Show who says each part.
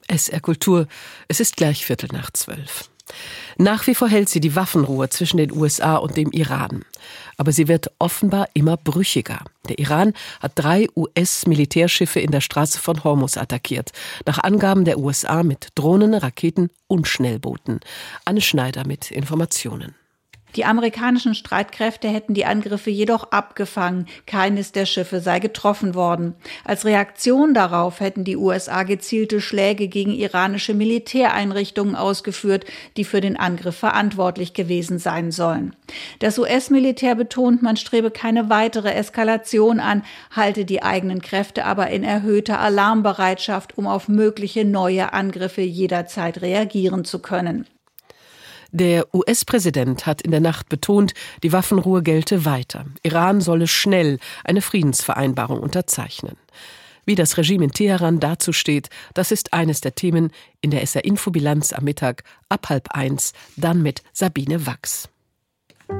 Speaker 1: SR Kultur, es ist gleich 11:15. Nach wie vor hält sie die Waffenruhe zwischen den USA und dem Iran. Aber sie wird offenbar immer brüchiger. Der Iran hat 3 US-Militärschiffe in der Straße von Hormuz attackiert. Nach Angaben der USA mit Drohnen, Raketen und Schnellbooten. Anne Schneider mit Informationen.
Speaker 2: Die amerikanischen Streitkräfte hätten die Angriffe jedoch abgefangen. Keines der Schiffe sei getroffen worden. Als Reaktion darauf hätten die USA gezielte Schläge gegen iranische Militäreinrichtungen ausgeführt, die für den Angriff verantwortlich gewesen sein sollen. Das US-Militär betont, man strebe keine weitere Eskalation an, halte die eigenen Kräfte aber in erhöhter Alarmbereitschaft, um auf mögliche neue Angriffe jederzeit reagieren zu können.
Speaker 1: Der US-Präsident hat in der Nacht betont, die Waffenruhe gelte weiter. Iran solle schnell eine Friedensvereinbarung unterzeichnen. Wie das Regime in Teheran dazu steht, das ist eines der Themen in der SR-Info-Bilanz am Mittag ab 12:30, dann mit Sabine Wachs.